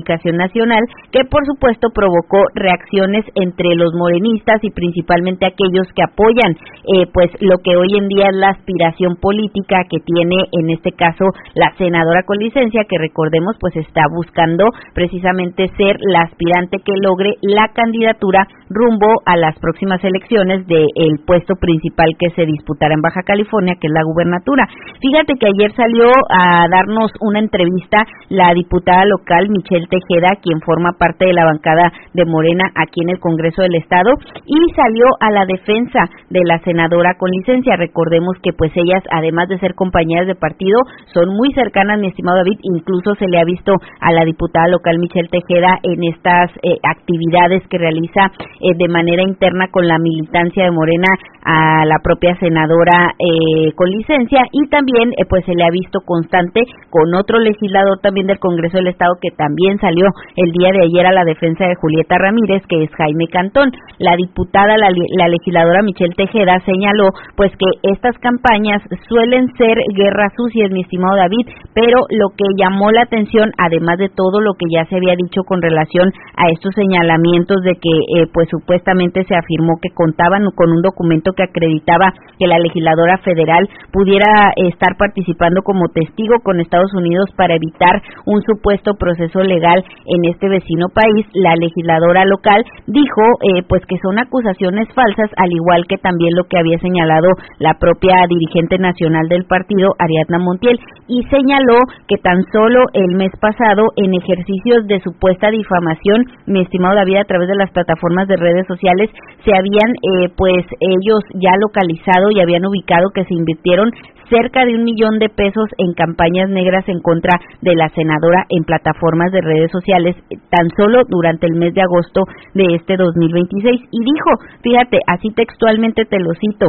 nacional, que por supuesto provocó reacciones entre los morenistas y principalmente aquellos que apoyan pues lo que hoy en día es la aspiración política que tiene en este caso la senadora con licencia, que recordemos pues está buscando precisamente ser la aspirante que logre la candidatura rumbo a las próximas elecciones del puesto principal que se disputará en Baja California, que es la gubernatura. Fíjate que ayer salió a darnos una entrevista la diputada local Michelle Tejeda, quien forma parte de la bancada de Morena aquí en el Congreso del Estado, y salió a la defensa de la senadora con licencia. Recordemos que pues ellas, además de ser compañeras de partido, son muy cercanas, mi estimado David, incluso se le ha visto a la diputada local Michelle Tejeda en estas actividades que realiza de manera interna con la militancia de Morena a la propia senadora con licencia, y también pues se le ha visto constante con otro legislador también del Congreso del Estado que también salió el día de ayer a la defensa de Julieta Ramírez, que es Jaime Cantón. La diputada, la legisladora Michelle Tejeda señaló pues que estas campañas suelen ser guerras sucias, mi estimado David, pero lo que llamó la atención, además de todo lo que ya se había dicho con relación a estos señalamientos de que pues supuestamente se afirmó que contaban con un documento que acreditaba que la legisladora federal pudiera estar participando como testigo con Estados Unidos para evitar un supuesto proceso legal en este vecino país, la legisladora local dijo pues que son acusaciones falsas, al igual que también lo que había señalado la propia dirigente nacional del partido, Ariadna Montiel, y señaló que tan solo el mes pasado, en ejercicios de supuesta difamación, mi estimado David, a través de las plataformas de redes sociales, se habían pues ellos ya localizado y habían ubicado que se invirtieron cerca de $1 millón en campañas negras en contra de la senadora en plataformas de redes sociales, tan solo durante el mes de agosto de este 2026. Y dijo, fíjate, así textualmente te lo cito: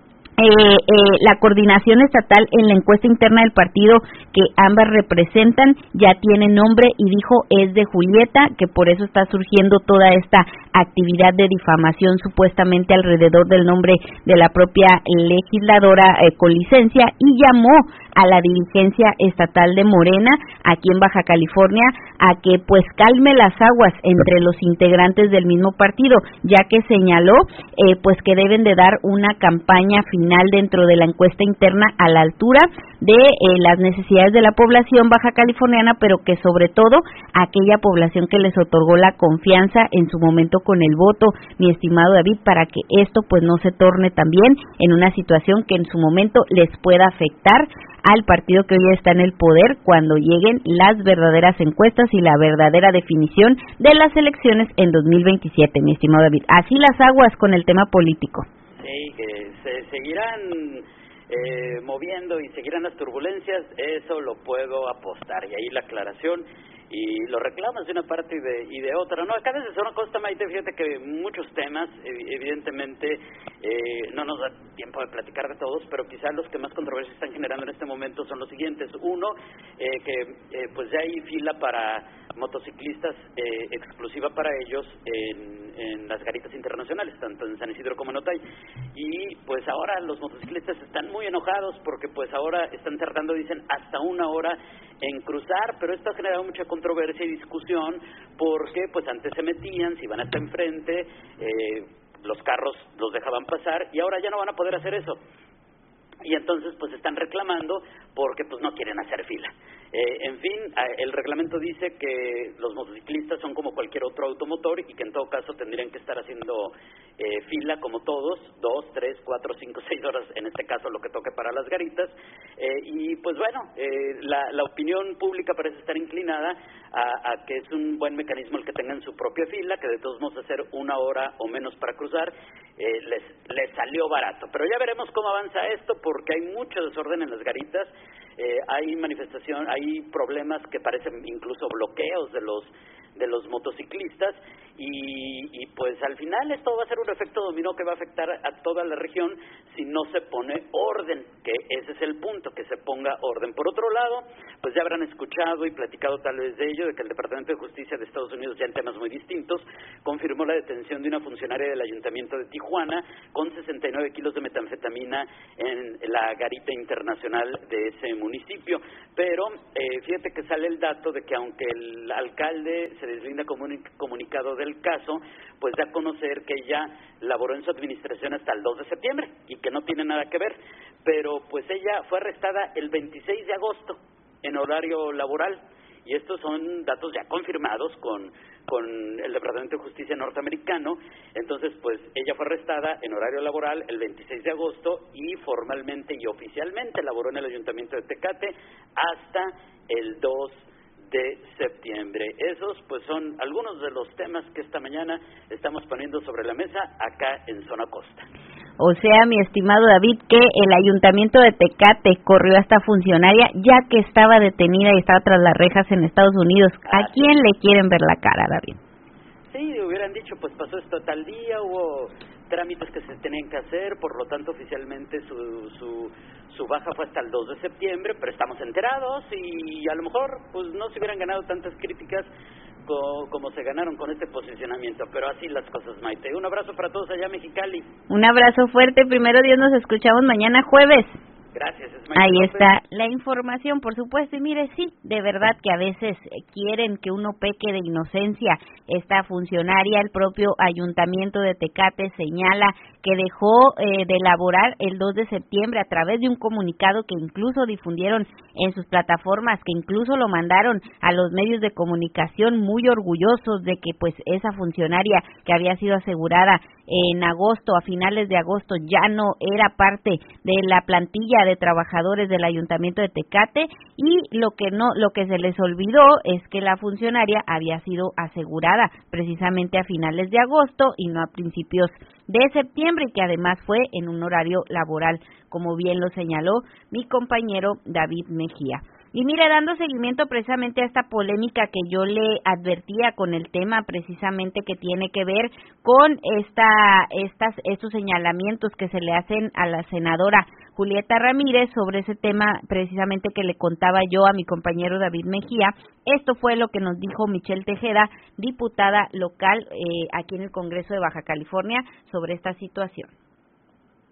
la coordinación estatal en la encuesta interna del partido que ambas representan ya tiene nombre, y dijo es de Julieta, que por eso está surgiendo toda esta actividad de difamación supuestamente alrededor del nombre de la propia legisladora con licencia, y llamó a la dirigencia estatal de Morena aquí en Baja California a que pues calme las aguas entre los integrantes del mismo partido, ya que señaló pues que deben de dar una campaña final dentro de la encuesta interna a la altura de las necesidades de la población baja californiana, pero que sobre todo aquella población que les otorgó la confianza en su momento con el voto, mi estimado David, para que esto pues no se torne también en una situación que en su momento les pueda afectar al partido que hoy está en el poder cuando lleguen las verdaderas encuestas y la verdadera definición de las elecciones en 2027, mi estimado David. Así las aguas con el tema político. Sí, que se seguirán moviendo y seguirán las turbulencias, eso lo puedo apostar, y ahí la aclaración y los reclamos de una parte y de otra. No, acá desde Zona Costa, Maite, fíjate que muchos temas, evidentemente no nos da tiempo de platicar de todos, pero quizás los que más controversia están generando en este momento son los siguientes. Uno, que pues ya hay fila para motociclistas exclusiva para ellos en las garitas internacionales, tanto en San Isidro como en Otay, y pues ahora los motociclistas están muy enojados porque pues ahora están tardando, dicen, hasta 1 hora en cruzar, pero esto ha generado mucha controversia y discusión porque pues antes se metían, se iban hasta enfrente, los carros los dejaban pasar, y ahora ya no van a poder hacer eso. Y entonces pues están reclamando porque pues no quieren hacer fila. En fin, el reglamento dice que los motociclistas son como cualquier otro automotor y que en todo caso tendrían que estar haciendo fila como todos, 2, 3, 4, 5, 6 horas, en este caso lo que toque para las garitas, y pues bueno, la opinión pública parece estar inclinada a que es un buen mecanismo el que tengan su propia fila, que de todos modos hacer 1 hora o menos para cruzar les salió barato. Pero ya veremos cómo avanza esto, porque hay mucho desorden en las garitas, hay manifestación, hay problemas que parecen incluso bloqueos de los motociclistas y pues al final esto va a ser un efecto dominó que va a afectar a toda la región si no se pone orden, que ese es el punto, que se ponga orden. Por otro lado, pues ya habrán escuchado y platicado tal vez de ello, de que el Departamento de Justicia de Estados Unidos, ya en temas muy distintos, confirmó la detención de una funcionaria del Ayuntamiento de Tijuana con 69 kilos de metanfetamina en la garita internacional de ese municipio. Pero fíjate que sale el dato de que aunque el alcalde se deslinda como un comunicado del caso, pues da a conocer que ella laboró en su administración hasta el 2 de septiembre y que no tiene nada que ver, pero pues ella fue arrestada el 26 de agosto en horario laboral y estos son datos ya confirmados con el Departamento de Justicia norteamericano. Entonces pues ella fue arrestada en horario laboral el 26 de agosto y formalmente y oficialmente laboró en el Ayuntamiento de Tecate hasta el 2 de septiembre. Esos pues son algunos de los temas que esta mañana estamos poniendo sobre la mesa acá en Zona Costa. O sea, mi estimado David, que el Ayuntamiento de Tecate corrió a esta funcionaria ya que estaba detenida y estaba tras las rejas en Estados Unidos. ¿A quién le quieren ver la cara, David? Sí, hubieran dicho, pues pasó esto tal día, hubo trámites que se tenían que hacer, por lo tanto oficialmente su baja fue hasta el 2 de septiembre, pero estamos enterados y a lo mejor pues no se hubieran ganado tantas críticas como se ganaron con este posicionamiento, pero así las cosas, Maite. Un abrazo para todos allá, Mexicali. Un abrazo fuerte, primero Dios, nos escuchamos mañana jueves. Gracias. Ahí está la información, por supuesto, y mire, sí, de verdad que a veces quieren que uno peque de inocencia. Esta funcionaria, el propio Ayuntamiento de Tecate señala que dejó de elaborar el 2 de septiembre a través de un comunicado que incluso difundieron en sus plataformas, que incluso lo mandaron a los medios de comunicación, muy orgullosos de que pues esa funcionaria que había sido asegurada en agosto, a finales de agosto, ya no era parte de la plantilla de trabajadores del Ayuntamiento de Tecate, y lo que se les olvidó es que la funcionaria había sido asegurada precisamente a finales de agosto y no a principios de septiembre, y que además fue en un horario laboral, como bien lo señaló mi compañero David Mejía. Y mire, dando seguimiento precisamente a esta polémica que yo le advertía con el tema precisamente que tiene que ver con estos señalamientos que se le hacen a la senadora Julieta Ramírez sobre ese tema precisamente que le contaba yo a mi compañero David Mejía. Esto fue lo que nos dijo Michelle Tejeda, diputada local aquí en el Congreso de Baja California, sobre esta situación.